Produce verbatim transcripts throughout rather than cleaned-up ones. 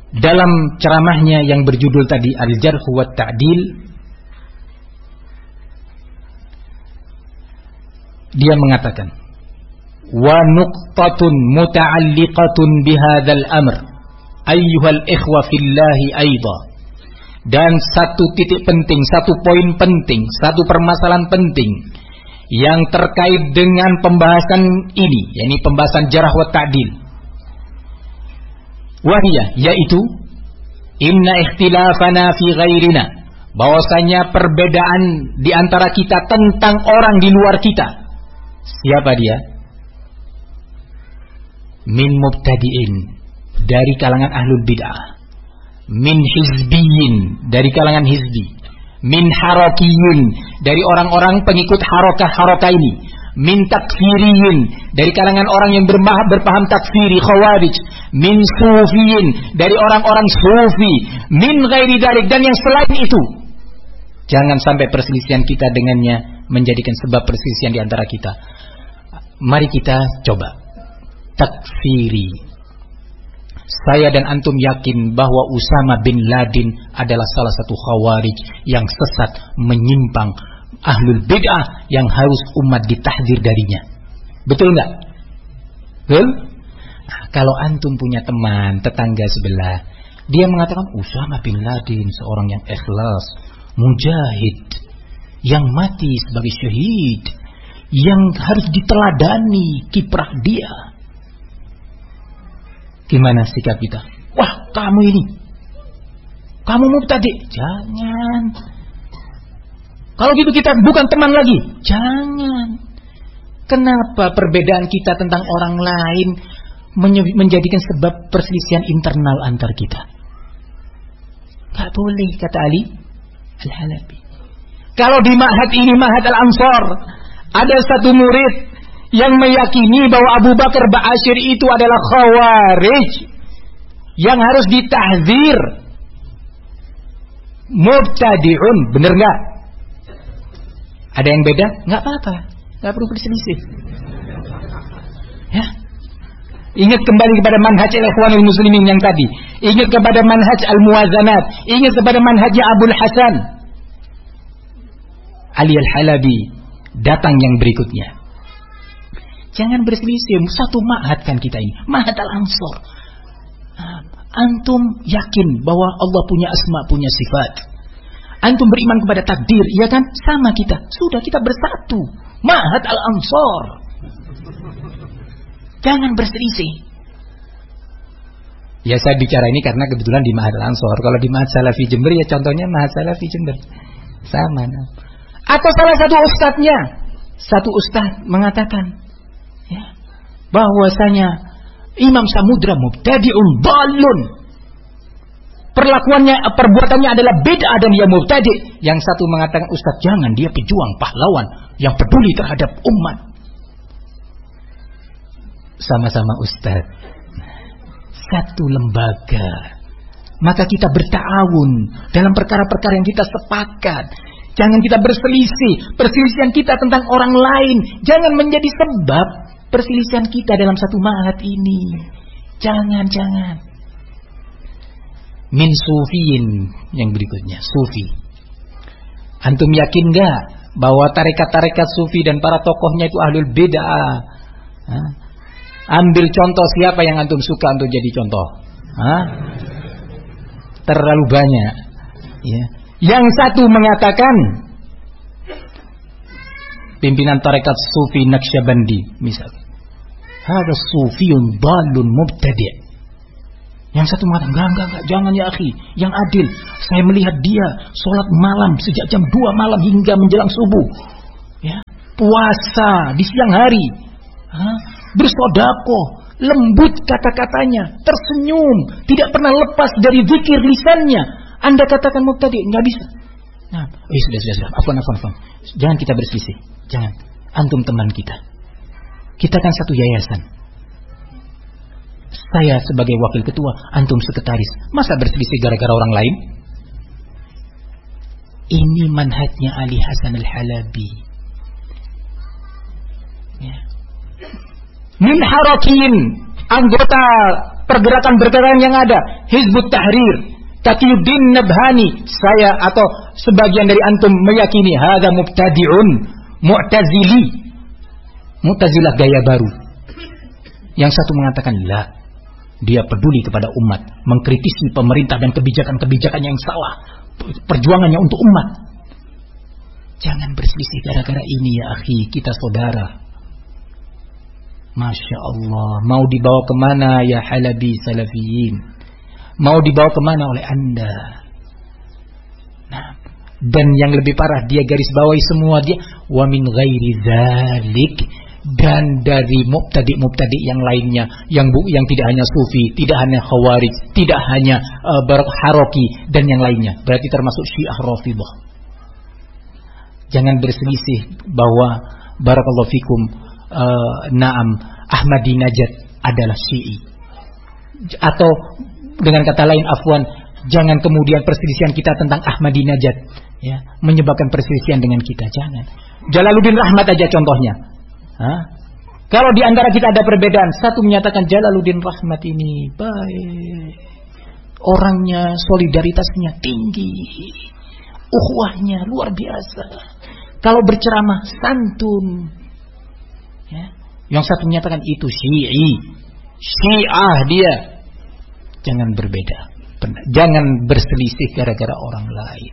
dalam ceramahnya yang berjudul tadi Al-Jarh wa Ta'dil, dia mengatakan, wa nuqtatun muta'alliqatun bihadzal amr ayyuhal ikhwa fillahi aidha. Dan satu titik penting, satu poin penting, satu permasalahan penting yang terkait dengan pembahasan ini, yakni pembahasan jarh wa ta'dil, wahiyah, yaitu inna ikhtilafana fi ghairina, bahwasanya perbedaan di antara kita tentang orang di luar kita. Siapa dia? Min mubtadi'in, dari kalangan ahlul bid'ah. Min hizbiyin, dari kalangan hizbi. Min harakiyin, dari orang-orang pengikut harakah-harakah ini. Min takfiriyin, dari kalangan orang yang berpaham takfiri, khawarij. Min sufiyin, dari orang-orang sufi. Min ghairi dzalik, dan yang selain itu. Jangan sampai perselisihan kita dengannya menjadikan sebab perselisihan di antara kita. Mari kita coba takfiri. Saya dan antum yakin bahwa Usama bin Laden adalah salah satu khawarij yang sesat, menyimpang, ahlul bid'ah yang harus umat ditahdzir darinya. Betul enggak? Betul? Nah, kalau antum punya teman, tetangga sebelah, dia mengatakan Usama bin Laden seorang yang ikhlas, mujahid, yang mati sebagai syahid, yang harus diteladani kiprah dia. Gimana sikap kita? Wah, kamu ini, kamu mubtadi'. Jangan. Kalau gitu kita bukan teman lagi. Jangan. Kenapa perbedaan kita tentang orang lain menjadikan sebab perselisihan internal antar kita? Gak boleh, kata Ali Al-Halabi. Kalau di ma'had ini, ma'had Al-Ansar, ada satu murid yang meyakini bahwa Abu Bakar Ba'asyir itu adalah khawarij yang harus ditahdzir, mubtadi'un, bener gak? Ada yang beda? Gak apa-apa, gak perlu berselisih. Ya, ingat kembali kepada manhaj al-ikhwanul muslimin yang tadi. Ingat kepada manhaj al-muwazanat. Ingat kepada manhajnya Abul Hasan Ali Al-Halabi. Datang yang berikutnya. Jangan berselisih. Satu ma'had kan kita ini, ma'had Al-Ansar. Antum yakin bahwa Allah punya asma, punya sifat. Antum beriman kepada takdir, iya kan? Sama kita. Sudah, kita bersatu. Ma'had Al-Ansar. Jangan berselisih. Ya, saya bicara ini karena kebetulan di Ma'had Al-Ansar. Kalau di Ma'had Salafi Jember, ya contohnya Ma'had Salafi Jember. Sama. Nah. Atau salah satu ustadznya, satu ustadz mengatakan, ya, bahwasanya Imam Samudra mubtadi'un dhalun. Perlakuannya, perbuatannya adalah bid'ah dan dia mubtadi'. Yang satu mengatakan, ustaz jangan, dia pejuang, pahlawan yang peduli terhadap umat. Sama-sama ustaz, satu lembaga. Maka kita berta'awun dalam perkara-perkara yang kita sepakat. Jangan kita berselisih. Perselisihan kita tentang orang lain jangan menjadi sebab perselisihan kita dalam satu ma'had ini. Jangan, jangan. Min sufiin, yang berikutnya, sufi. Antum yakin gak bahwa tarekat-tarekat sufi dan para tokohnya itu ahlul bid'ah? Hah? Ambil contoh siapa yang antum suka untuk jadi contoh. Hah? Terlalu banyak. Ya. Yang satu mengatakan, pimpinan tarekat sufi Naqsyabandi misalnya, ada sufiyun dhalun mubtadi'. Yang satu mengatakan, enggak, enggak, enggak, jangan ya akhi, yang adil. Saya melihat dia sholat malam sejak jam dua malam hingga menjelang subuh. Ya, puasa di siang hari. Hah? Bersedekah, lembut kata-katanya, tersenyum, tidak pernah lepas dari zikir lisannya. Anda katakan mubtadi', enggak bisa. Nah, oh, sudah, sudah, sudah. Afwan, afwan, afwan. Jangan kita berselisih. Jangan. Antum teman kita. Kita kan satu yayasan. Saya sebagai wakil ketua, antum sekretaris. Masa berselisih gara-gara orang lain? Ini manhajnya Ali Hasan Al-Halabi. Ya. Min harakin, anggota pergerakan-pergerakan yang ada, Hizbut Tahrir, Taqiyuddin Nabhani, saya atau sebagian dari antum meyakini hadza mubtadi'un, mu'tazili, Mu'tazilah gaya baru. Yang satu mengatakan la, dia peduli kepada umat, mengkritisi pemerintah dan kebijakan-kebijakan yang salah, perjuangannya untuk umat. Jangan berselisih gara-gara ini ya akhi, kita saudara. Masya Allah, mau dibawa kemana ya Halabi Salafiyin? Mau dibawa kemana oleh Anda? Nah, dan yang lebih parah, dia garis bawahi semua, dia wa min ghairi dzalik, dan dari mubtadi-mubtadi yang lainnya, yang bu, yang tidak hanya sufi, tidak hanya khawarij, tidak hanya uh, haroki dan yang lainnya, berarti termasuk Syiah Rafidhah. Jangan berselisih bahwa barakallahu fikum uh, naam Ahmadi Najat adalah Syi'i, atau dengan kata lain afwan, jangan kemudian perselisihan kita tentang Ahmadi Najat ya menyebabkan perselisihan dengan kita. Jangan. Jalaluddin Rahmat aja contohnya. Hah? Kalau di antara kita ada perbedaan, satu menyatakan Jalaluddin Rahmat ini baik, orangnya solidaritasnya tinggi, ukhuwahnya luar biasa, kalau berceramah santun ya. Yang satu menyatakan itu Syi'i, Syiah dia. Jangan berbeda, jangan berselisih gara-gara orang lain.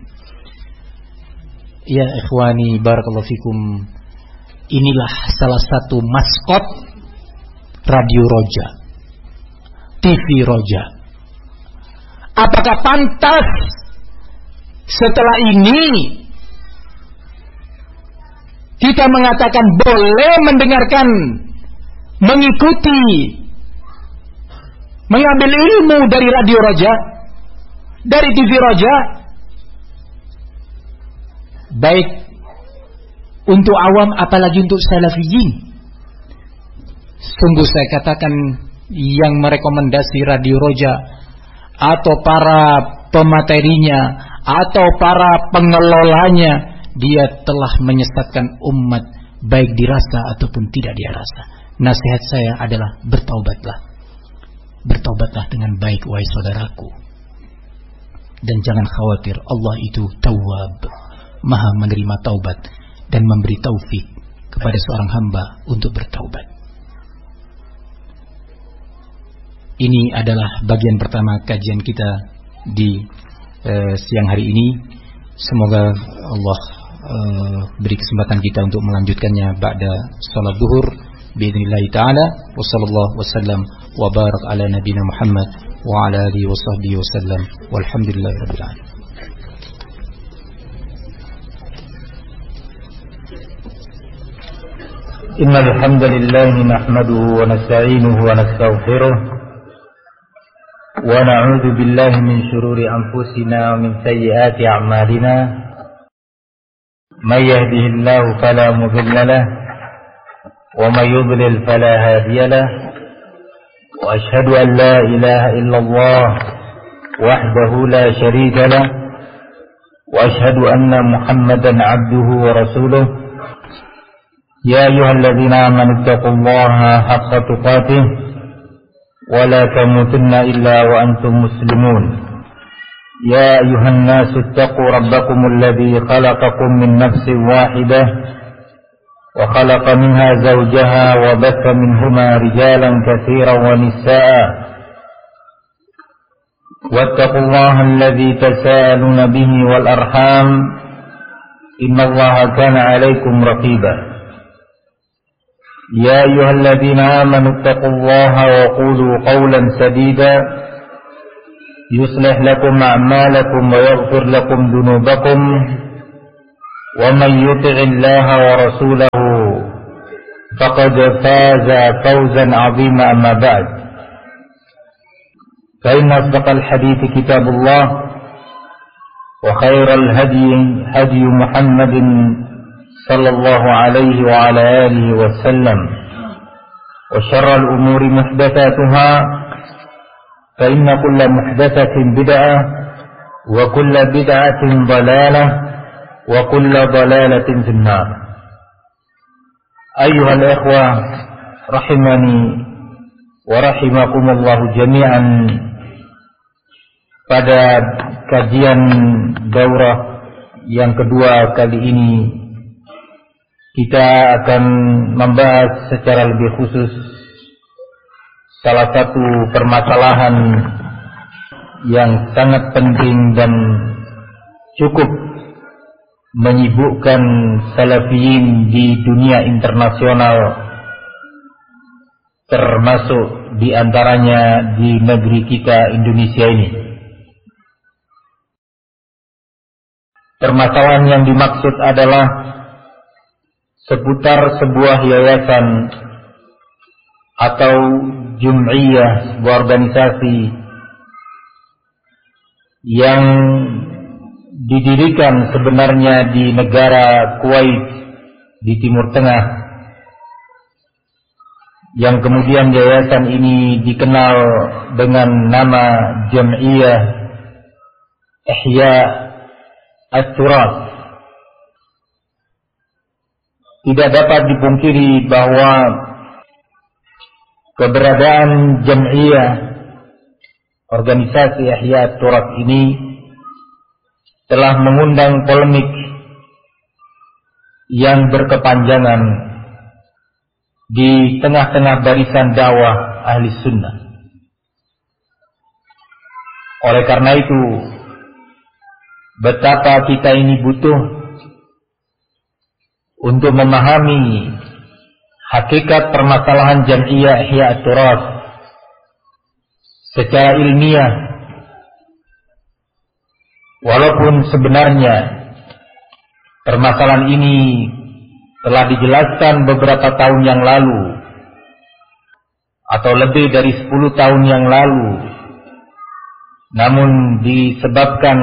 Ya ikhwani barakallahu fikum, inilah salah satu maskot Radio Roja, T V Roja. Apakah pantas setelah ini kita mengatakan boleh mendengarkan, mengikuti, mengambil ilmu dari Radio Roja, dari T V Roja, baik untuk awam apalagi untuk salafiyin? Sungguh saya katakan, yang merekomendasi Radio Roja atau para pematerinya atau para pengelolanya, dia telah menyesatkan umat baik dirasa ataupun tidak dirasa. Nasihat saya adalah bertaubatlah. Bertaubatlah dengan baik wahai saudaraku. Dan jangan khawatir, Allah itu Tawwab, Maha menerima taubat dan memberi taufik kepada seorang hamba untuk bertaubat. Ini adalah bagian pertama kajian kita di uh, siang hari ini. Semoga Allah uh, beri kesempatan kita untuk melanjutkannya ba'da salat zuhur biidznillah taala. Wassallallahu wasallam wa barak ala nabiyina Muhammad wa ala alihi wa sahbihi wasallam walhamdulillahirabbil alamin. Innal hamdalillah nahmaduhu wa nasta'inuhu wa nastaghfiruh wa na'udzu billahi min shururi anfusina wa min sayyiati a'malina. May yahdihillahu fala mudilla lahu wa may yudlil fala hadiya lahu. Wa ashhadu an la ilaha illallah wahdahu la sharika lahu wa ashhadu anna Muhammadan 'abduhu wa rasuluh. Ya ayyuhalladzina amanu taqullaha haqqa tuqatih wa la tamutunna illa wa antum muslimun. Ya ayyuhan nasu taqu rabbakumul ladzi khalaqakum min nafsin wahidah wa khalaqa minha zawjaha wa batha minhuma rijalan katsiran wa nisaa'a. Wattaqullaha alladzi tasaaluna bihi wal arham innallaha kana 'alaykum raqiba. يا أيها الذين آمنوا اتقوا الله وقولوا قولا سديدا يصلح لكم أعمالكم ويغفر لكم ذنوبكم ومن يطع الله ورسوله فقد فاز فوزا عظيما. أما بعد، فإن أصدق الحديث كتاب الله وخير الهدي هدي محمد صلى الله عليه وعلى آله وسلم وشر الأمور محدثاتها فإن كل محدثة بدعة وكل بدعة ضلالة وكل ضلالة في النار. أيها الإخوة رحمني wa rahimakumullahu jami'an. Pada kajian daurah yang kedua kali ini kita akan membahas secara lebih khusus salah satu permasalahan yang sangat penting dan cukup menyibukkan salafiyin di dunia internasional, termasuk di antaranya di negeri kita Indonesia ini. Permasalahan yang dimaksud adalah seputar sebuah yayasan atau jum'iyah, sebuah organisasi yang didirikan sebenarnya di negara Kuwait di Timur Tengah, yang kemudian yayasan ini dikenal dengan nama Jam'iyah Ihya At-Turath. Tidak dapat dipungkiri bahwa keberadaan Jam'iyah organisasi Ihya At-Turath ini telah mengundang polemik yang berkepanjangan di tengah-tengah barisan dakwah ahli sunnah. Oleh karena itu, betapa kita ini butuh untuk memahami hakikat permasalahan Jam'iyah Ihya At-Turath secara ilmiah, walaupun sebenarnya permasalahan ini telah dijelaskan beberapa tahun yang lalu atau lebih dari sepuluh tahun yang lalu, namun disebabkan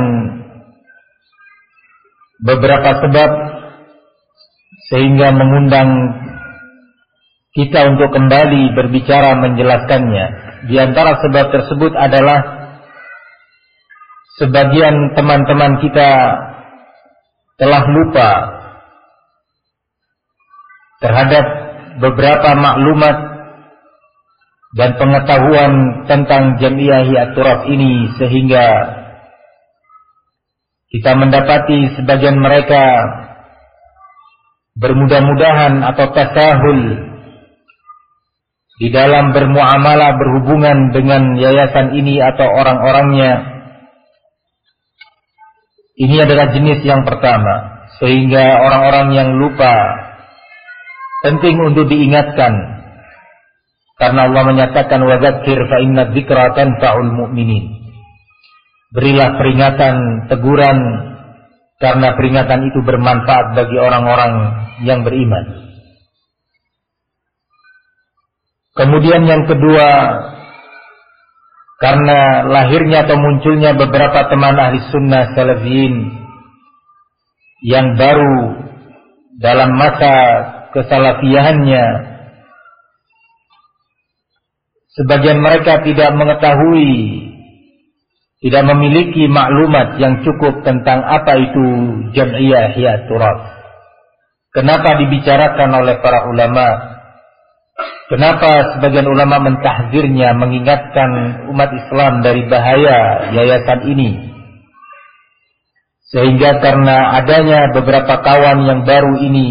beberapa sebab sehingga mengundang kita untuk kembali berbicara menjelaskannya. Di antara sebab tersebut adalah sebagian teman-teman kita telah lupa terhadap beberapa maklumat dan pengetahuan tentang Jam'iyah Ihya At-Turath ini, sehingga kita mendapati sebagian mereka bermudah-mudahan atau tasahul di dalam bermuamalah, berhubungan dengan yayasan ini atau orang-orangnya. Ini adalah jenis yang pertama, sehingga orang-orang yang lupa penting untuk diingatkan, karena Allah menyatakan wa dzakir fa inna dzikra tanfa'ul mu'minin. Berilah peringatan, teguran, karena peringatan itu bermanfaat bagi orang-orang yang beriman. Kemudian yang kedua, karena lahirnya atau munculnya beberapa teman ahli sunnah salafiyin yang baru dalam masa kesalafiyahannya, sebagian mereka tidak mengetahui, tidak memiliki maklumat yang cukup tentang apa itu Jam'iyah Ihya At-Turath. Kenapa dibicarakan oleh para ulama? Kenapa sebagian ulama mentahzirnya, mengingatkan umat Islam dari bahaya yayasan ini? Sehingga karena adanya beberapa kawan yang baru ini,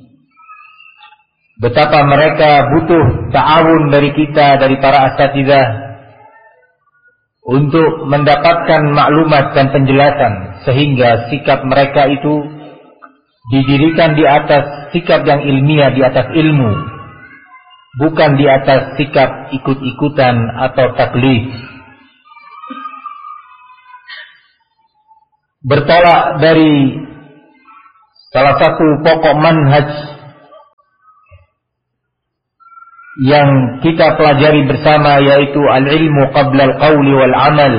betapa mereka butuh ta'awun dari kita, dari para asatidzah, untuk mendapatkan maklumat dan penjelasan, sehingga sikap mereka itu didirikan di atas sikap yang ilmiah, di atas ilmu, bukan di atas sikap ikut-ikutan atau taklid. Bertolak dari salah satu pokok manhaj yang kita pelajari bersama, yaitu al-ilmu qabla al-qawli wal-amal.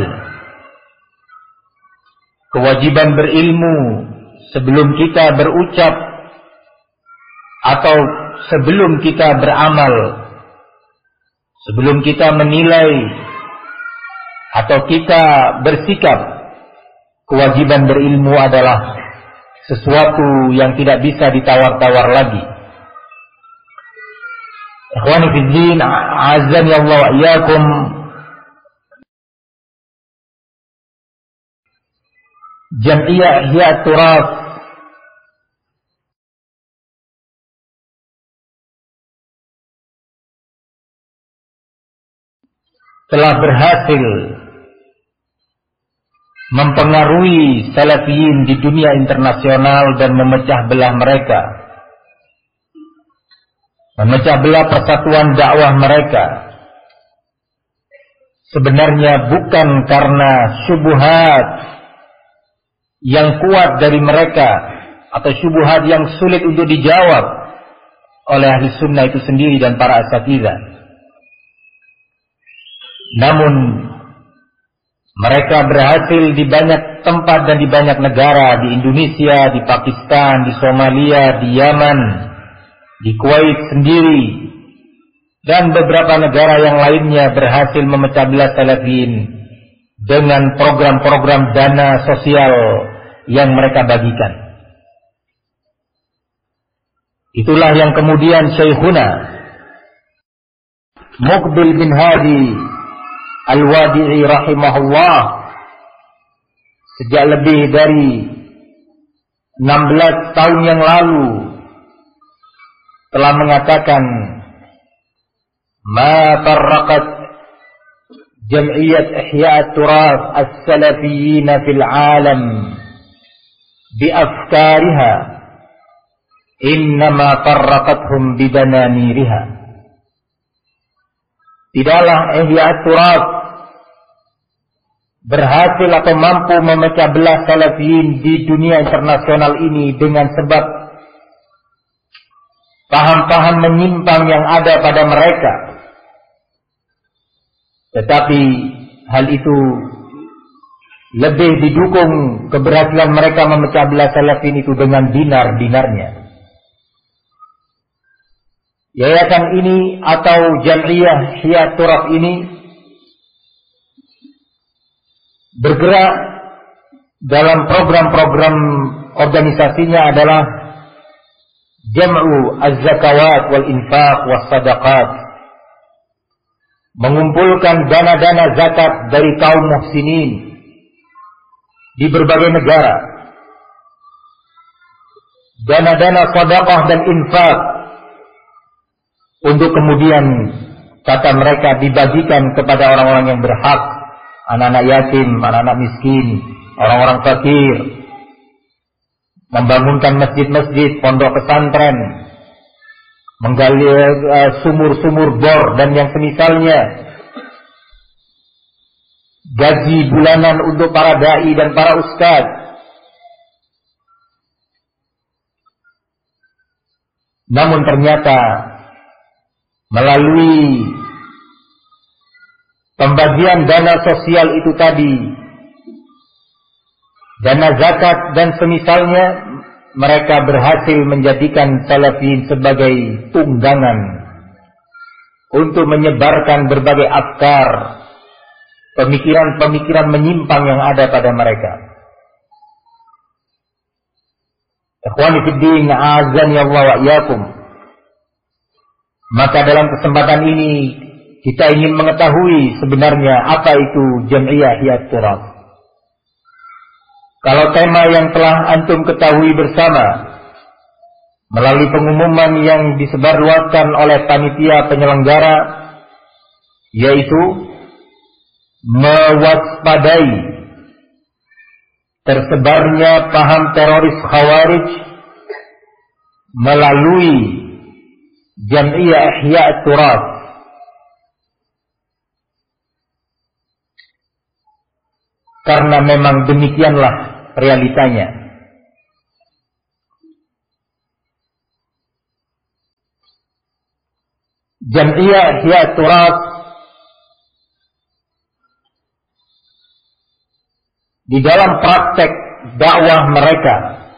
Kewajiban berilmu sebelum kita berucap atau sebelum kita beramal, sebelum kita menilai atau kita bersikap. Kewajiban berilmu adalah sesuatu yang tidak bisa ditawar-tawar lagi. Ikhwani fi din, azani Allah wa iyyakum. Jam'iyah Ihya Turath telah berhasil mempengaruhi salafiyin di dunia internasional dan memecah belah mereka, memecah belah persatuan dakwah mereka. Sebenarnya bukan karena syubhat yang kuat dari mereka atau syubhat yang sulit untuk dijawab oleh ahli sunnah itu sendiri dan para asatidzah. Namun mereka berhasil di banyak tempat dan di banyak negara, di Indonesia, di Pakistan, di Somalia, di Yaman, di Kuwait sendiri, dan beberapa negara yang lainnya berhasil memecah belah salafiyin dengan program-program dana sosial yang mereka bagikan. Itulah yang kemudian Syekhuna Muqbil bin Hadi Al-Wadi'i rahimahullah sejak lebih dari enam belas tahun yang lalu telah mengatakan, ma farraqat jam'iyyat Ihya Turath as-salafiyyin fil 'alam bi afkariha innama farraqathum bi dananiriha. Tidaklah Ihya Turath berhasil atau mampu memecah belah salafiyin di dunia internasional ini dengan sebab paham-paham menyimpang yang ada pada mereka. Tetapi hal itu lebih didukung keberhasilan mereka memecah belah salafiyin itu dengan dinar-dinarnya. Yayasan ini atau Jam'iyah Ihya Turath ini bergerak dalam program-program organisasinya adalah Jam'u az-zakawat wal infaq was sadaqat, mengumpulkan dana-dana zakat dari kaum muhsinin di berbagai negara, dana-dana sedekah dan infak, untuk kemudian kata mereka dibagikan kepada orang-orang yang berhak, anak-anak yatim, anak-anak miskin, orang-orang fakir, membangunkan masjid-masjid, pondok pesantren, menggali uh, sumur-sumur bor dan yang semisalnya, gaji bulanan untuk para dai dan para ustaz. Namun ternyata melalui pembagian dana sosial itu tadi, dana zakat dan semisalnya, mereka berhasil menjadikan salafiyin sebagai tunggangan untuk menyebarkan berbagai afkar, pemikiran-pemikiran menyimpang yang ada pada mereka. Ikhwani fid din, azani Allah wa iyyakum. Maka dalam kesempatan ini kita ingin mengetahui sebenarnya apa itu Jam'iyah Ihya Turath. Kalau tema yang telah antum ketahui bersama melalui pengumuman yang disebarluaskan oleh panitia penyelenggara, yaitu mewaspadai tersebarnya paham teroris Khawarij melalui Jam'iyah Ihya Turath, karena memang demikianlah realitanya. Jam'iyah Ihya Turath di dalam praktek dakwah mereka,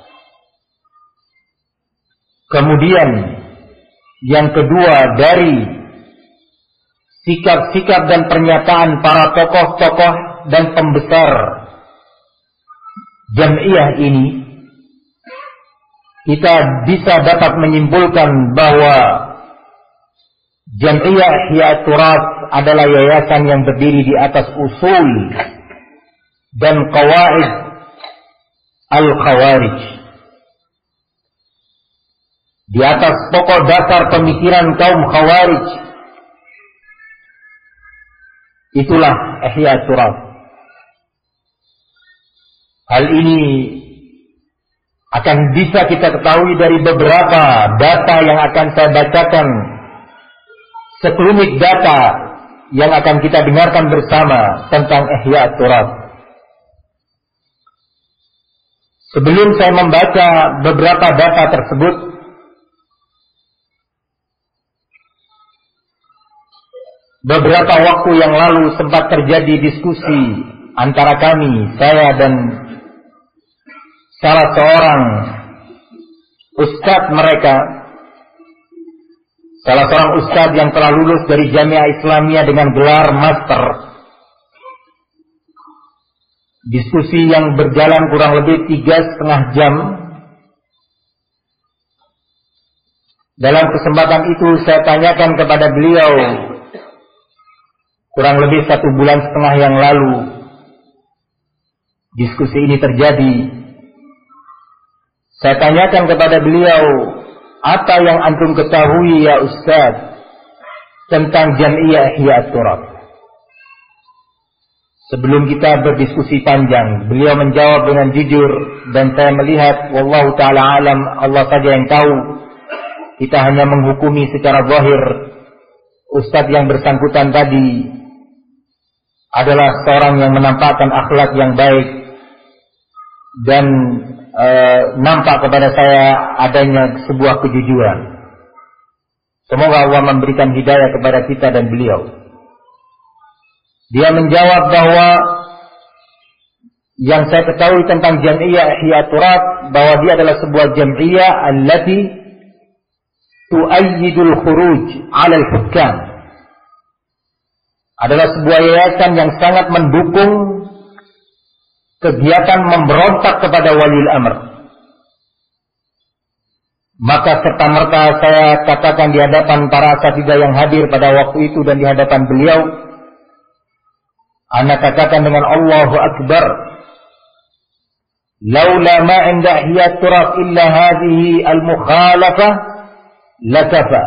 kemudian yang kedua dari sikap-sikap dan pernyataan para tokoh-tokoh dan pembesar Jam'iyah ini, kita bisa dapat menyimpulkan bahwa Jam'iyah Ihya Turath adalah yayasan yang berdiri di atas usul dan qawaid al-khawarij, di atas pokok dasar pemikiran kaum khawarij. Itulah Ihya Turath. Hal ini akan bisa kita ketahui dari beberapa data yang akan saya bacakan, sekelumit data yang akan kita dengarkan bersama tentang Ihya Turath. Sebelum saya membaca beberapa data tersebut, beberapa waktu yang lalu sempat terjadi diskusi antara kami, saya dan salah seorang ustadz mereka, salah seorang ustadz yang telah lulus dari Jamiah Islamiyah dengan gelar master. Diskusi yang berjalan kurang lebih tiga setengah jam. Dalam kesempatan itu saya tanyakan kepada beliau, kurang lebih satu bulan setengah yang lalu diskusi ini terjadi. Saya tanyakan kepada beliau, apa yang antum ketahui ya Ustaz tentang Jam'iyah Ihya Turath? Sebelum kita berdiskusi panjang, beliau menjawab dengan jujur, dan saya melihat wallahu ta'ala alam, Allah saja yang tahu, kita hanya menghukumi secara zahir. Ustaz yang bersangkutan tadi adalah seorang yang menampakkan akhlak yang baik, dan e, nampak kepada saya adanya sebuah kejujuran. Semoga Allah memberikan hidayah kepada kita dan beliau. Dia menjawab bahwa yang saya ketahui tentang Jam'iyah Ihya Turath, bahwa dia adalah sebuah jam'iyah allati tu'ayyidul khuruj 'ala al-hukam. Adalah sebuah yayasan yang sangat mendukung kegiatan memberontak kepada waliul amr. Maka serta-merta saya katakan di hadapan para asatidzah yang hadir pada waktu itu dan di hadapan beliau, ana katakan dengan Allahu Akbar, laula ma 'inda Ihya Turath illa hadhihi al-mukhalafah lakafa.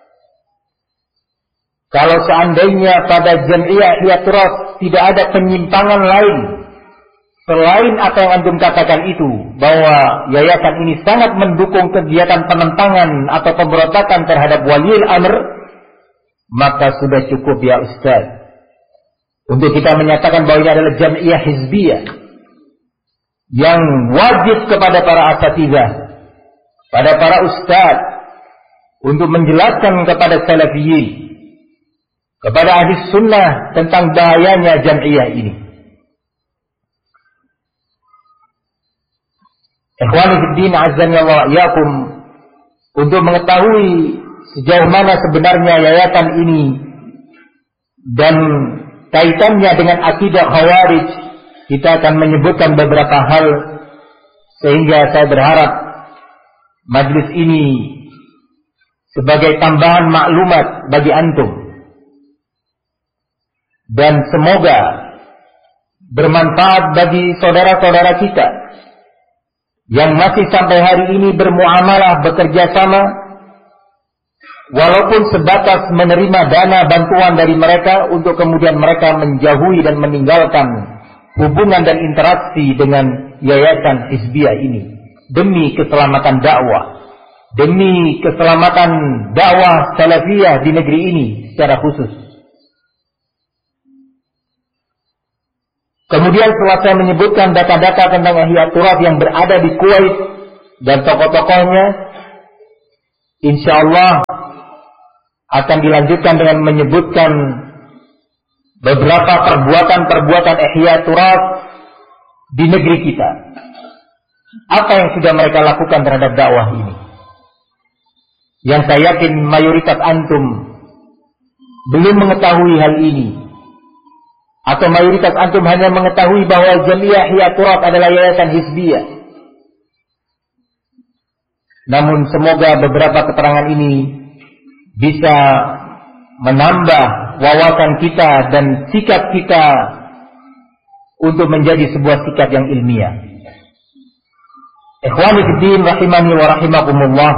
Kalau seandainya pada Jam'iyah Ihya Turath tidak ada penyimpangan lain selain apa yang antum katakan itu, bahwa yayasan ini sangat mendukung kegiatan penentangan atau pemberontakan terhadap waliul amr, maka sudah cukup ya Ustaz untuk kita menyatakan bahwa ini adalah Jam'iyah Hizbiyah yang wajib kepada para asatidzah, pada para ustaz, untuk menjelaskan kepada salafiyin, kepada ahli sunnah tentang bahayanya Jam'iyah ini. Ikhwani fiddin azzani Allah iyakum, untuk mengetahui sejauh mana sebenarnya yayasan ini dan kaitannya dengan akidah khawarij, kita akan menyebutkan beberapa hal, sehingga saya berharap majlis ini sebagai tambahan maklumat bagi antum, dan semoga bermanfaat bagi saudara-saudara kita yang masih sampai hari ini bermuamalah, bekerja sama, walaupun sebatas menerima dana bantuan dari mereka, untuk kemudian mereka menjauhi dan meninggalkan hubungan dan interaksi dengan yayasan hizbiyah ini, demi keselamatan dakwah, demi keselamatan dakwah salafiyah di negeri ini secara khusus. Kemudian setelah saya menyebutkan data-data tentang Ihya Turath yang berada di Kuwait dan tokoh-tokohnya, insya Allah akan dilanjutkan dengan menyebutkan beberapa perbuatan-perbuatan Ihya Turath di negeri kita. Apa yang sudah mereka lakukan terhadap dakwah ini, yang saya yakin mayoritas antum belum mengetahui hal ini, atau mayoritas antum hanya mengetahui bahwa Jam'iyah Ihya Turath adalah yayasan hizbiyah. Namun semoga beberapa keterangan ini bisa menambah wawasan kita dan sikap kita untuk menjadi sebuah sikap yang ilmiah. Ikhwani fiddin rahimani wa rahimakumullah.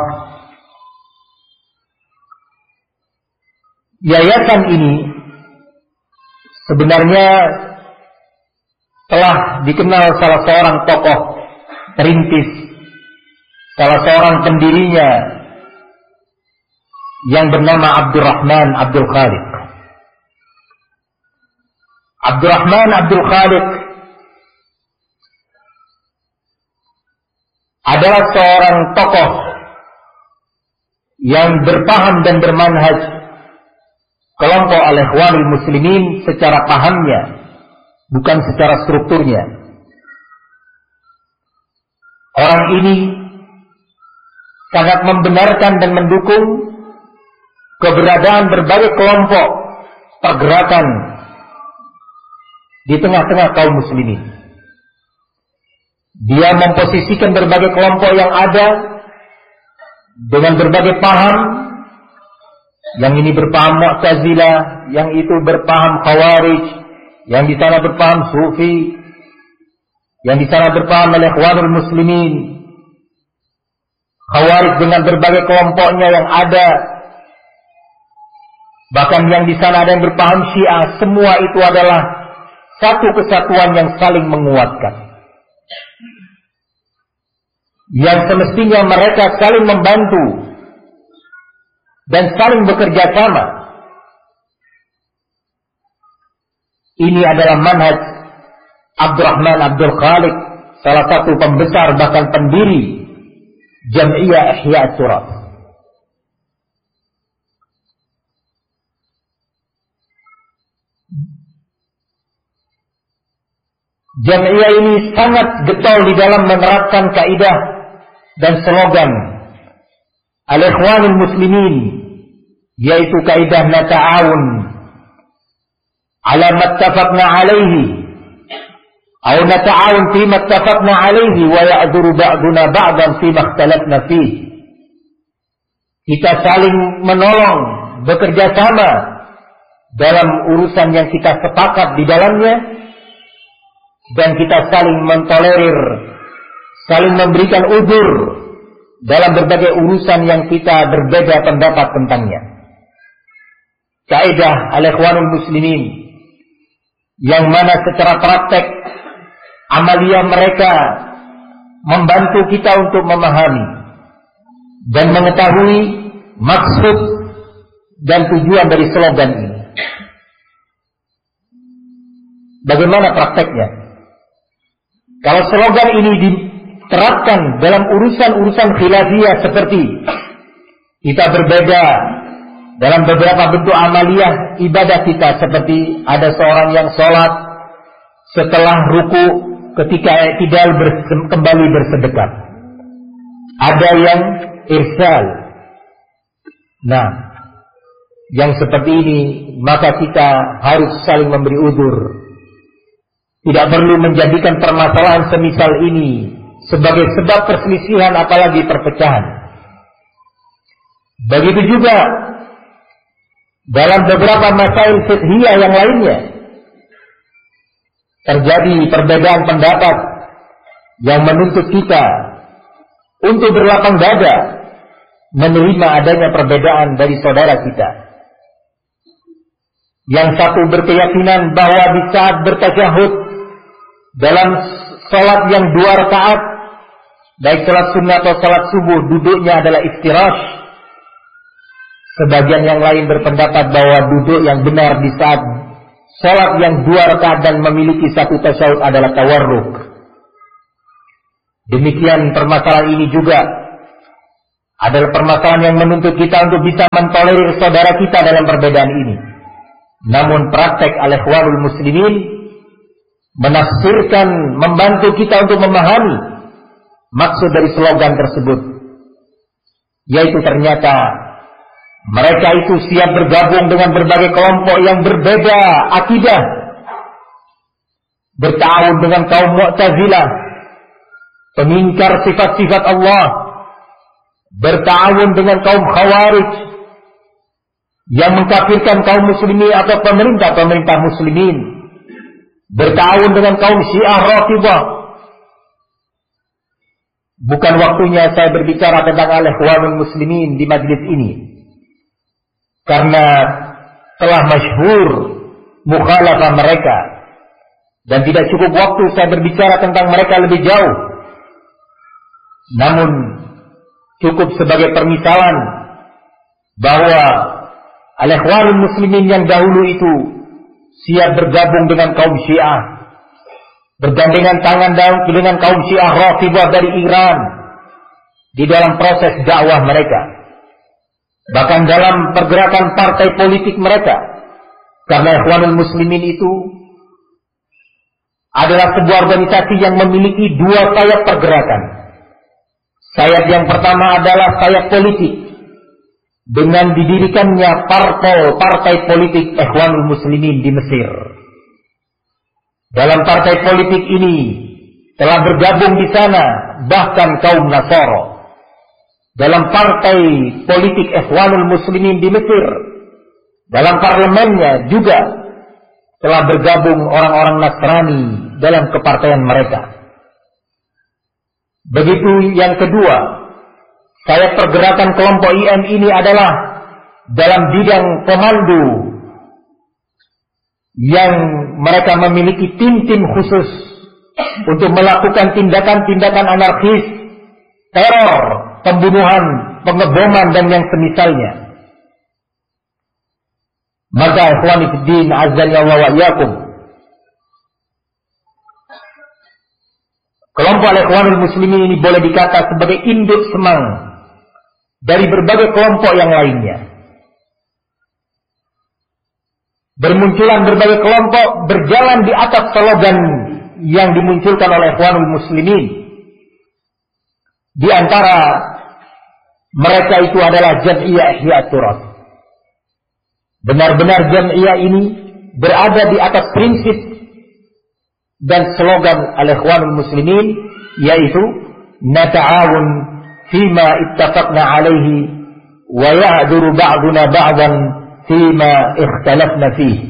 Yayasan ini sebenarnya telah dikenal salah seorang tokoh perintis, salah seorang pendirinya yang bernama Abdurrahman Abdul Khaliq. Abdurrahman Abdul Khaliq adalah seorang tokoh yang berpaham dan bermanhaj kelompok al-Ikhwanul Muslimin secara pahamnya, bukan secara strukturnya. Orang ini sangat membenarkan dan mendukung keberadaan berbagai kelompok pergerakan di tengah-tengah kaum muslimin. Dia memposisikan berbagai kelompok yang ada dengan berbagai paham. Yang ini berpaham Mu'tazilah, yang itu berpaham Khawarij, yang di sana berpaham Sufi, yang di sana berpaham al-Ikhwanul Muslimin. Khawarij dengan berbagai kelompoknya yang ada, bahkan yang di sana ada yang berpaham Syiah. Semua itu adalah satu kesatuan yang saling menguatkan, yang semestinya mereka saling membantu dan saling bekerja sama. Ini adalah manhaj Abdurrahman Abdul Khaliq, salah satu pembesar bahkan pendiri Jam'iyah Ihya Turath. Jam'iyah ini sangat getol di dalam menerapkan kaidah dan slogan Al-Ikhwanul Muslimin, yaitu kaidah nata'awun ala mattafaqna alaihi atau nata'awun fi mattafaqna alaihi wa ya'dhuru ba'duna ba'dan fi makhtalafna fihi. Kita saling menolong, bekerja sama dalam urusan yang kita sepakat di dalamnya, dan kita saling mentolerir, saling memberikan uzur dalam berbagai urusan yang kita berbeda pendapat tentangnya. Kaidah al-Ikhwanul Muslimin yang mana secara praktek amalia mereka membantu kita untuk memahami dan mengetahui maksud dan tujuan dari slogan ini. Bagaimana prakteknya? Kalau slogan ini diterapkan dalam urusan-urusan khilafiyah seperti kita berbeda dalam beberapa bentuk amaliyah ibadah kita, seperti ada seorang yang sholat setelah ruku ketika i'tidal ber- kembali bersedekap, ada yang irsal. Nah, yang seperti ini maka kita harus saling memberi uzur. Tidak perlu menjadikan permasalahan semisal ini sebagai sebab perselisihan apalagi perpecahan. Begitu juga dalam beberapa masail fiqhiyah yang lainnya terjadi perbedaan pendapat yang menuntut kita untuk berlapang dada menerima adanya perbedaan dari saudara kita. Yang satu berkeyakinan bahwa di saat bertasyahud dalam salat yang dua rakaat, baik salat sunnah atau salat subuh, duduknya adalah iftirash. Sebagian yang lain berpendapat bahwa duduk yang benar di saat salat yang dua rakaat dan memiliki satu tasyahud adalah tawarruk. Demikian permasalahan ini juga adalah permasalahan yang menuntut kita untuk bisa mentolerir saudara kita dalam perbedaan ini. Namun praktek al-Ikhwanul Muslimin menafsirkan, membantu kita untuk memahami maksud dari slogan tersebut, yaitu ternyata mereka itu siap bergabung dengan berbagai kelompok yang berbeda akidah, bertawun dengan kaum Mu'tazilah, pengingkar sifat-sifat Allah, bertawun dengan kaum Khawarij, yang mengkafirkan kaum muslimin atau pemerintah-pemerintah muslimin, bertahun dengan kaum Syiah Rafidhah. Bukan waktunya saya berbicara tentang al-ikhwanul muslimin di majlis ini, karena telah masyhur mukhalafah mereka, dan tidak cukup waktu saya berbicara tentang mereka lebih jauh. Namun cukup sebagai permisalan bahwa al-ikhwanul muslimin yang dahulu itu siap bergabung dengan kaum Syiah, bergandengan tangan dengan kaum Syiah Rafidhah dari Iran di dalam proses dakwah mereka, bahkan dalam pergerakan partai politik mereka. Karena ikhwanul muslimin itu adalah sebuah organisasi yang memiliki dua sayap pergerakan. Sayap yang pertama adalah sayap politik, dengan didirikannya partai-partai politik Ikhwanul Muslimin di Mesir. Dalam partai politik ini telah bergabung di sana bahkan kaum Nasara. Dalam partai politik Ikhwanul Muslimin di Mesir, dalam parlemennya juga telah bergabung orang-orang Nasrani dalam kepartaian mereka. Begitu yang kedua, sayap pergerakan kelompok I M ini adalah dalam bidang komando, yang mereka memiliki tim-tim khusus untuk melakukan tindakan-tindakan anarkis, teror, pembunuhan, pengeboman, dan yang semisalnya. Maka ikhwani fiddin azza wa iyyakum, kelompok al-ikhwanul muslimin ini boleh dikata sebagai induk semang dari berbagai kelompok yang lainnya. Bermunculan berbagai kelompok berjalan di atas slogan yang dimunculkan oleh ikhwanul muslimin. Di antara mereka itu adalah Jam'iyah Ihya Turath. Benar-benar Jam'iyah ini berada di atas prinsip dan slogan al-ikhwanul muslimin, yaitu nata'awun fima ittafaqna alaihi wa ya'duru ba'duna ba'dan fima ikhtalafna fihi.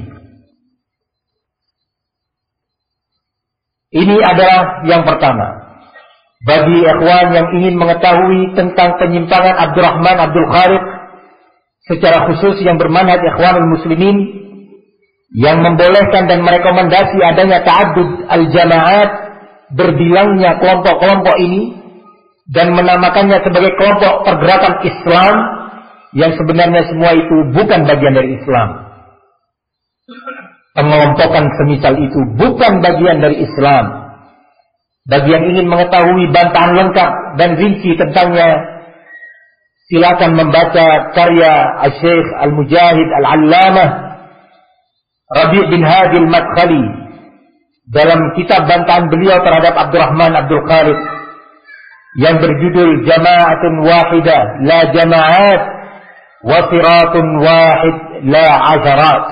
Ini adalah yang pertama. Bagi ikhwan yang ingin mengetahui tentang penyimpangan Abdurrahman Abdul Khaliq, secara khusus yang bermanhaj ikhwanul muslimin, yang membolehkan dan merekomendasi adanya ta'addud al-jama'at, berbilangnya kelompok-kelompok ini, dan menamakannya sebagai kelompok pergerakan Islam, yang sebenarnya semua itu bukan bagian dari Islam. Pengelompokan semisal itu bukan bagian dari Islam. Bagi yang ingin mengetahui bantahan lengkap dan rinci tentangnya, silakan membaca karya Al-Syekh Al-Mujahid Al-Allamah Rabi' bin Hadi Al-Madkhali dalam kitab bantahan beliau terhadap Abdurrahman Abdul Khaliq yang berjudul Jama'atun Wahidah La Jama'at wa Siratun Wahid La Asharat.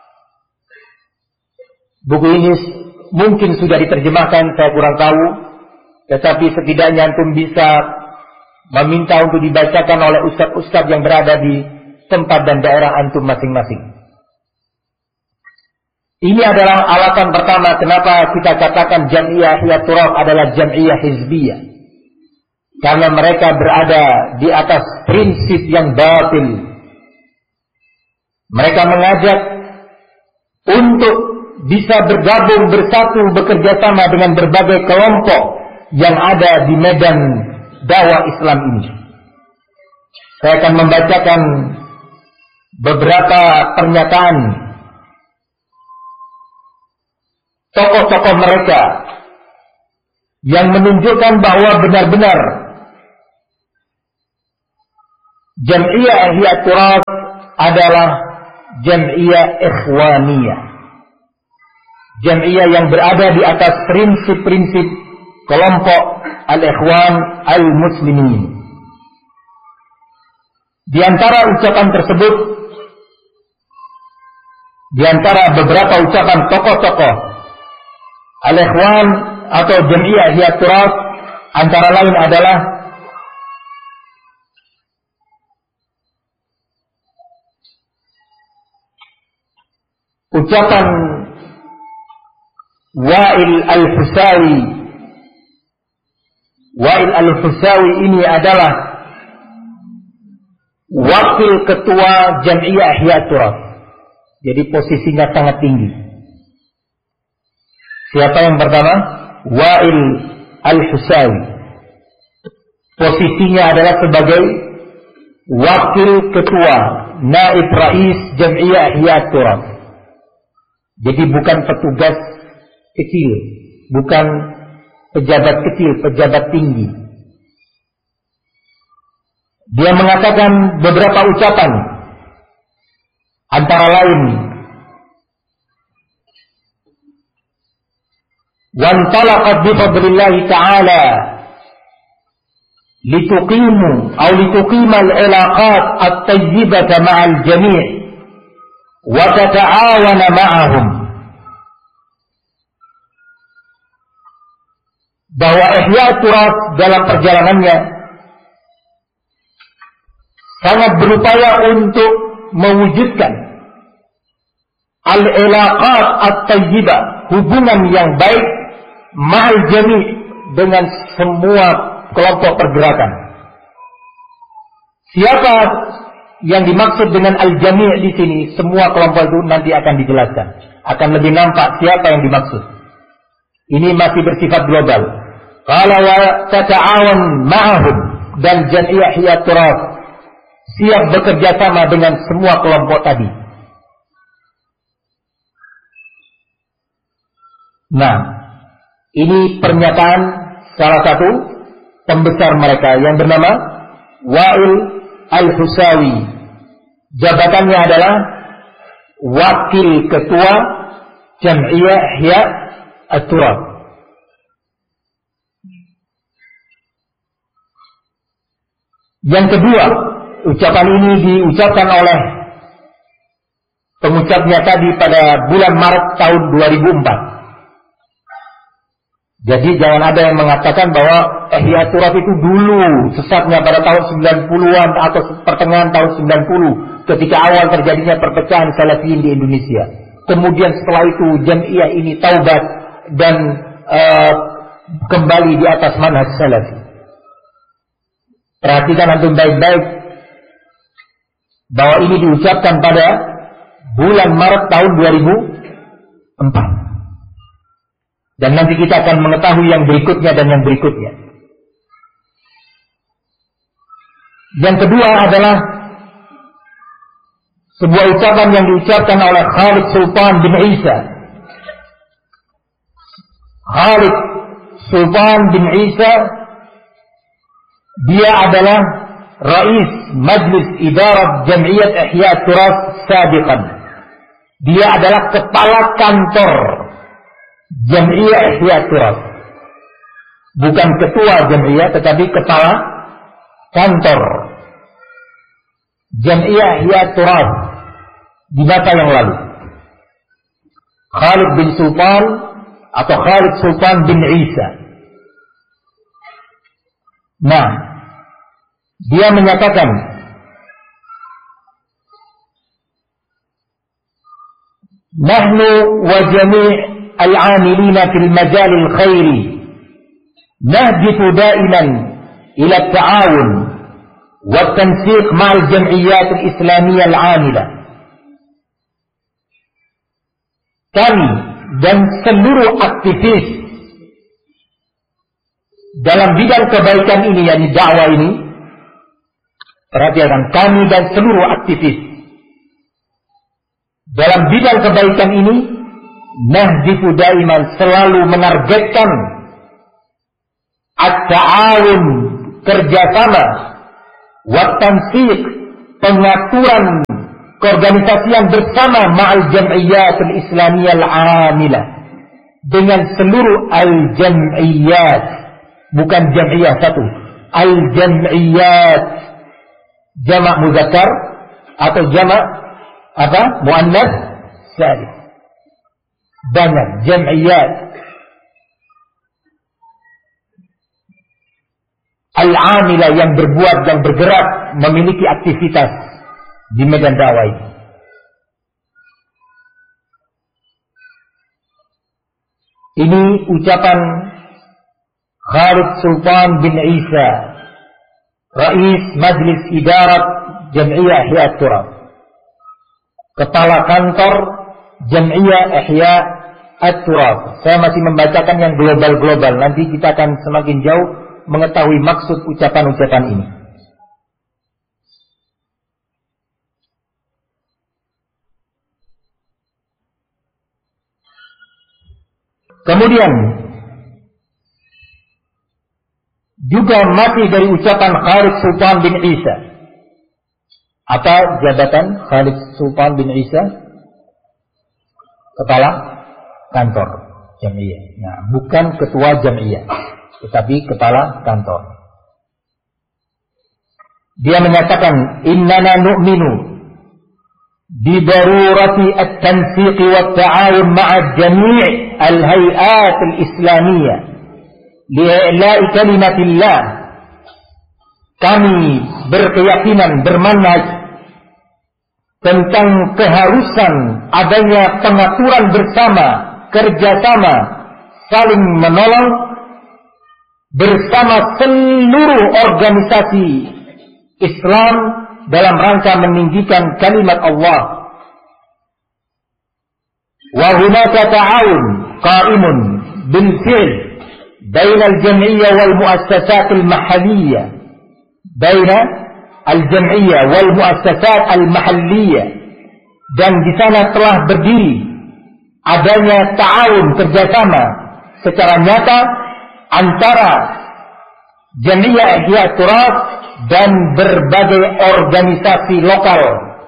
Buku ini mungkin sudah diterjemahkan, saya kurang tahu, tetapi setidaknya antum bisa meminta untuk dibacakan oleh ustaz-ustaz yang berada di tempat dan daerah antum masing-masing. Ini adalah alasan pertama kenapa kita katakan Jam'iyah Ihya Turath adalah Jam'iyah Hizbiyah. Karena mereka berada di atas prinsip yang batil. Mereka mengajak untuk bisa bergabung, bersatu, bekerja sama dengan berbagai kelompok yang ada di medan dakwah Islam ini. Saya akan membacakan beberapa pernyataan tokoh-tokoh mereka yang menunjukkan bahwa benar-benar Jam'iyah Ihya Turath adalah Jam'iyah Ikhwaniyah. Jam'iyah yang berada di atas prinsip-prinsip kelompok al-ikhwan al-muslimin. Di antara ucapan tersebut, di antara beberapa ucapan tokoh-tokoh al-ikhwan atau Jam'iyah Ihya Turath, antara lain adalah ucapan Wa'il Al-Husawi. Wa'il Al-Husawi ini adalah wakil ketua Jam'iyah Ihya Turath. Jadi posisinya sangat tinggi. Siapa yang pertama? Wa'il Al-Husawi. Posisinya adalah sebagai wakil ketua, naib rais Jam'iyah Ihya Turath. Jadi bukan petugas kecil, bukan pejabat kecil, pejabat tinggi. Dia mengatakan beberapa ucapan, antara lain, وَانْطَلَقَتْ بِفَضْلِ اللَّهِ تَعَالَى لِتُقِيمُوا أو لِتُقِيمَ الْعِلَاقَاتِ الطَّيِّبَةَ مَعَ الْجَمِيعِ وَتَتَعَاوَنَ مَعَهُمْ. Bahwa Ihya Turath dalam perjalanannya sangat berupaya untuk mewujudkan al-ilaqat at-tayyibah, hubungan yang baik ma'al jami' dengan semua kelompok pergerakan. Siapa yang dimaksud dengan al-jami' di sini? Semua kelompok itu nanti akan dijelaskan. Akan lebih nampak siapa yang dimaksud. Ini masih bersifat global. Qala wa tata'awan ma'ahum, dan Jam'iyah Ihya Turath siap bekerja sama dengan semua kelompok tadi. Nah, ini pernyataan salah satu pembesar mereka yang bernama Wa'il Al-Husawi. Jabatannya adalah wakil ketua Jam'iyah Ihya Turath. Yang kedua, ucapan ini diucapkan oleh pengucapnya tadi pada bulan Maret tahun dua ribu empat. Jadi jangan ada yang mengatakan bahwa Ihya Turath itu dulu sesatnya pada tahun sembilan puluhan atau pertengahan tahun sembilan puluh ketika awal terjadinya perpecahan Salafiyin di Indonesia. Kemudian setelah itu Jam'iyah ini taubat dan uh, kembali di atas manhaj Salafi. Perhatikan antum baik-baik bahwa ini diucapkan pada bulan Maret tahun dua ribu empat. Dan nanti kita akan mengetahui yang berikutnya dan yang berikutnya. Yang kedua adalah sebuah ucapan yang diucapkan oleh Khalid Sultan bin Isa. Khalid Sultan bin Isa, dia adalah Rais Majlis Idarat Jam'iyat Ihya Turath sabiqan. Dia adalah kepala kantor Jam'iyah Ihya Turath. Bukan ketua Jam'iyah, tetapi kepala kantor Jam'iyah Ihya Turath di masa yang lalu. Khalid bin Sultan atau Khalid Sultan bin Isa. Nah, dia menyatakan nahnu wa jami' al-'amilina fil majal al-khairi nahdifu da'iman ila at-ta'awun wa at-tansiq ma'al jam'iyyat al-islamiyah al-'amila. Kami dan seluruh aktivis dalam bidang kebaikan ini, yakni dakwah ini, perhatikan, kami dan seluruh aktivis dalam bidang kebaikan ini nahdifu daiman, selalu menargetkan at-ta'awun, kerjasama, wa tansiq, pengaturan keorganisasian bersama ma'al jam'iyyat al-islamiyah al-'amilah, dengan seluruh al-jam'iyyat, bukan jam'iyah satu, al-jam'iyyat, jamak muzakkar atau jamak apa? Muannats salim. Banyak jam'iyat. Al-'amilah, yang berbuat, yang bergerak, memiliki aktivitas di medan dakwah ini. Ini ucapan Khalid Sultan bin Isa, Rais Majlis Idarat Jam'iyah Ihya At-Turab, Kepala Kantor Jam'iyah Ihya At-Turab. Saya masih membacakan yang global-global. Nanti kita akan semakin jauh mengetahui maksud ucapan-ucapan ini. Kemudian juga masih dari ucapan Khalid Sultan bin Isa. Apa jabatan Khalid Sultan bin Isa? Kepala kantor Jam'iyah. Nah, bukan ketua Jam'iyah, tetapi kepala kantor. Dia menyatakan, innana nu'minu bidarurati at-tansiq wa at-ta'awun ma'a jami' al-hay'at al-islamiyah li'i'la'i kalimatillah. Kami berkeyakinan, bermanhaj tentang keharusan adanya pengaturan bersama, kerjasama, saling menolong bersama seluruh organisasi Islam dalam rangka meninggikan kalimat Allah. Wa hunaka ta'awun qa'imun bil fi'l baina al-jam'iyyah wal muassasat al-mahalliyah, baina al-jam'iyyah wal muassasat al-mahalliyah, dan di sana telah berdiri adanya ta'awun, kerjasama secara nyata antara Jam'iyah Ihya At-Turab dan berbagai organisasi lokal.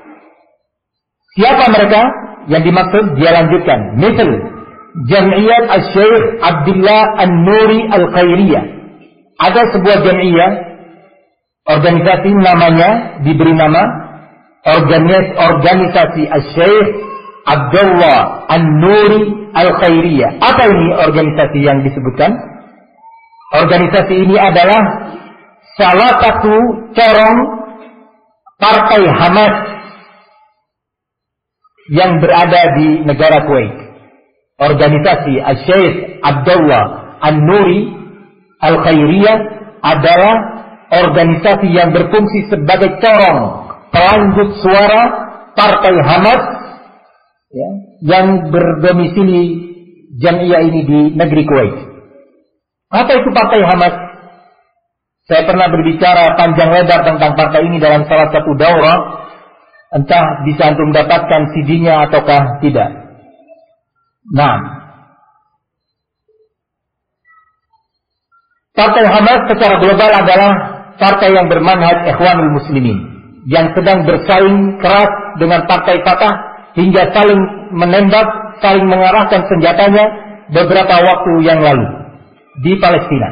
Siapa mereka yang dimaksud? Dia lanjutkan, misal Jam'iyat Al-Syekh Abdullah An-Nuri Al-Khairiyah. Ada sebuah jam'iyah, organisasi namanya, diberi nama organisasi Al-Syekh Abdullah An-Nuri Al-Khairiyah. Apa ini organisasi yang disebutkan? Organisasi ini adalah salah satu corong partai Hamas yang berada di negara Kuwait. Organisasi Al-Syekh Abdullah An-Nuri Al-Khairiyah adalah organisasi yang berfungsi sebagai corong pelanjut suara partai Hamas, ya, yang berdomisili jam'iyah ini di negeri Kuwait. Apa itu partai Hamas? Saya pernah berbicara panjang lebar tentang partai ini dalam salah satu daurah. Entah bisa antum dapatkan C D-nya ataukah tidak. Nah, partai Hamas secara global adalah partai yang bermanhaj Ikhwanul Muslimin, yang sedang bersaing keras dengan partai Fatah hingga saling menembak, saling mengarahkan senjatanya beberapa waktu yang lalu di Palestina.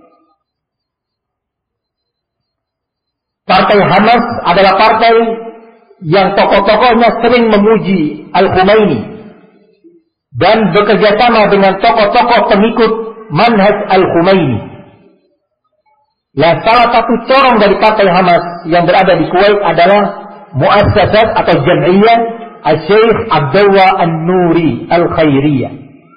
Partai Hamas adalah partai yang tokoh-tokohnya sering memuji Al-Khumaini dan bekerja sama dengan tokoh-tokoh pengikut manhaj Al-Khumaini. Nah, salah satu corong dari partai Hamas yang berada di Kuwait adalah muassasat atau jam'iyah Al-Syekh Abdullah An-Nuri Al-Khairiyah.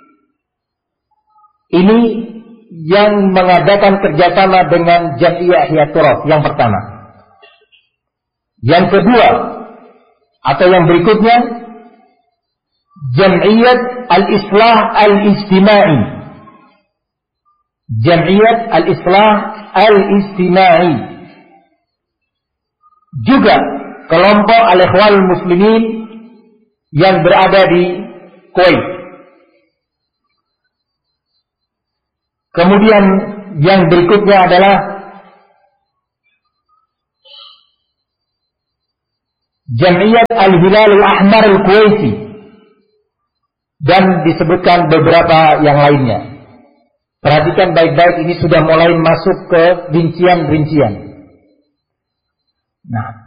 Ini yang mengadakan kerjasama dengan Jam'iyah Ihya At-Turab yang pertama. Yang kedua atau yang berikutnya, Jam'iyat Al-Islah Al-Ijtimai. Jam'iyat Al-Islah Al-Ijtimai. Juga kelompok Al-Ikhwan Muslimin yang berada di Kuwait. Kemudian yang berikutnya adalah Jam'iyat Al-Hilal Al-Ahmar Al-Kuwaiti, dan disebutkan beberapa yang lainnya. Perhatikan baik-baik, ini sudah mulai masuk ke rincian-rincian. Nah,